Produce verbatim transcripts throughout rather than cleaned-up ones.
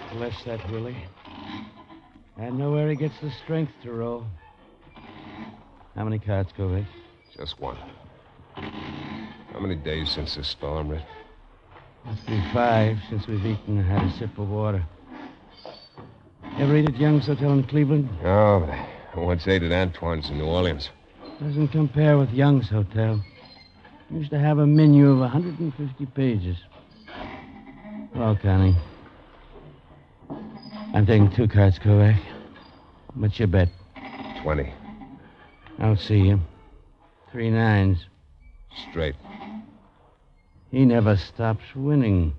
Bless that Willie. I know where he gets the strength to roll. How many cards, Kovac? Just one. How many days since the storm, Red? Must be five since we've eaten and had a sip of water. Ever eat at Young's Hotel in Cleveland? No, but I once ate at Antoine's in New Orleans. Doesn't compare with Young's Hotel. Used to have a menu of one hundred fifty pages. Well, Connie. I'm taking two cards, Kovac. What's your bet? Twenty. I'll see you. Three nines. Straight. He never stops winning.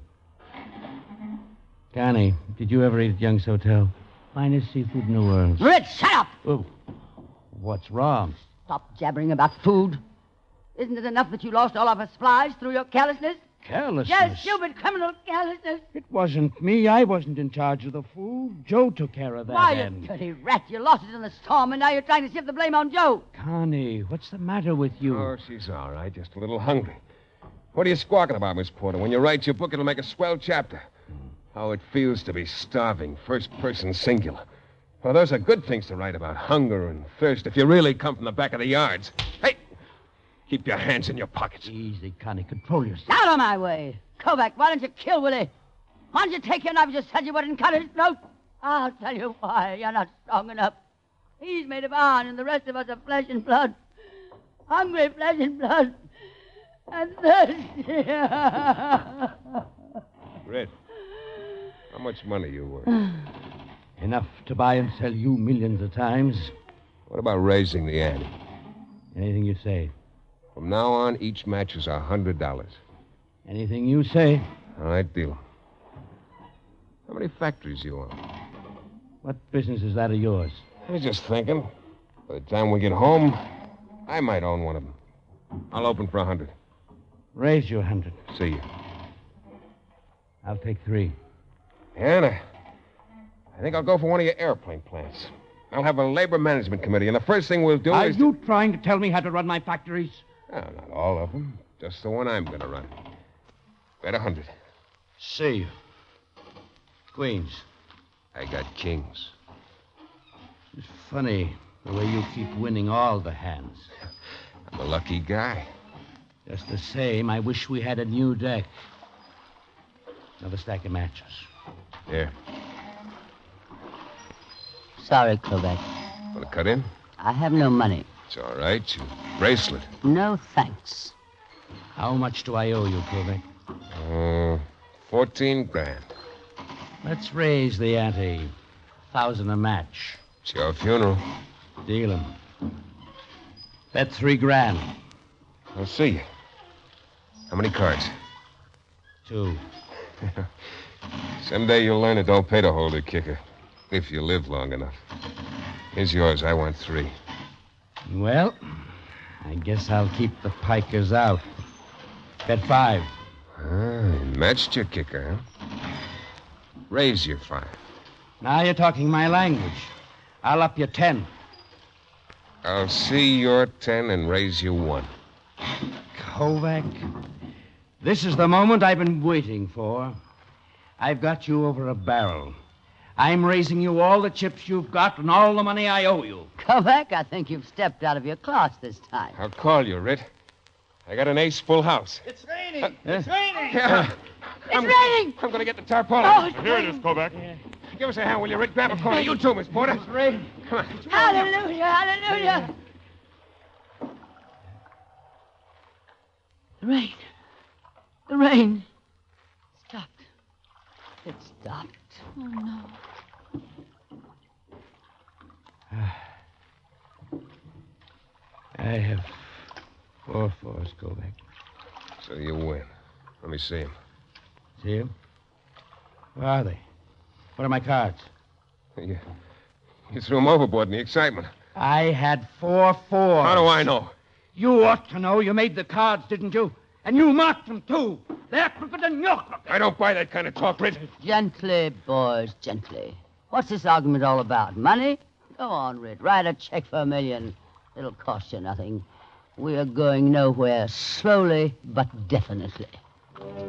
Connie, did you ever eat at Young's Hotel? Finest seafood in the world. Red, shut up! Oh, what's wrong? Stop jabbering about food. Isn't it enough that you lost all of our supplies through your carelessness? Carelessness? Yes, stupid criminal carelessness. It wasn't me. I wasn't in charge of the food. Joe took care of that Why, end. you dirty rat. You lost it in the storm, and now you're trying to shift the blame on Joe. Connie, what's the matter with you? Oh, she's all right. Just a little hungry. What are you squawking about, Miss Porter? When you write your book, it'll make a swell chapter. How it feels to be starving, first person singular. Well, those are good things to write about, hunger and thirst, if you really come from the back of the yards. Hey, keep your hands in your pockets. Easy, Connie. Control yourself. Out of my way. Kovac, why don't you kill Willie? Why don't you take your knife and just said you wouldn't cut his throat? I'll tell you why. You're not strong enough. He's made of iron, and the rest of us are flesh and blood. Hungry flesh and blood. And thirsty. Red, how much money you worth? Enough to buy and sell you millions of times. What about raising the ante? Anything you say. From now on, each match is a hundred dollars. Anything you say. All right, deal. How many factories you own? What business is that of yours? I was just thinking. By the time we get home, I might own one of them. I'll open for a hundred. Raise you a hundred. See you. I'll take three. Anna, I think I'll go for one of your airplane plants. I'll have a labor management committee, and the first thing we'll do Are is... Are you trying to tell me how to run my factories? Oh, not all of them. Just the one I'm going to run. Bet a hundred. See you. Queens. I got kings. It's funny the way you keep winning all the hands. I'm a lucky guy. Just the same, I wish we had a new deck. Another stack of matches. Here. Sorry, Kovac. Want to cut in? I have no money. It's all right. Your bracelet. No thanks. How much do I owe you, Kovac? Uh, fourteen grand. Let's raise the ante. Thousand a match. It's your funeral. Deal 'em. Bet three grand. I'll see you. How many cards? Two. Someday you'll learn it don't pay to hold a kicker. If you live long enough. Here's yours. I want three. Well, I guess I'll keep the pikers out. Bet five. Ah, you matched your kicker, huh? Raise your five. Now you're talking my language. I'll up your ten. I'll see your ten and raise you one. Kovac, this is the moment I've been waiting for. I've got you over a barrel. I'm raising you all the chips you've got and all the money I owe you. Kovac, I think you've stepped out of your class this time. I'll call you, Rit. I got an ace full house. It's raining. Uh, it's raining. Yeah. It's I'm, raining! I'm going to get the tarpaulin. Oh, it's Here it is, Kovac. Yeah. Give us a hand, will you, Rit? Grab a corner. You too, Miss Porter. It's raining. Come on. Hallelujah, hallelujah. The rain. The rain. Stopped. It stopped. Oh, no. I have four fours, Kovac. So you win. Let me see him. See him? Where are they? What are my cards? You, you threw him overboard in the excitement. I had four fours. How do I know? You ought to know. You made the cards, didn't you? And you marked them, too. They're crooked and you're crooked. I don't buy that kind of talk, Rit. Gently, boys, gently. What's this argument all about? Money? Go on, Rit. Write a check for a million. It'll cost you nothing. We're going nowhere. Slowly, but definitely.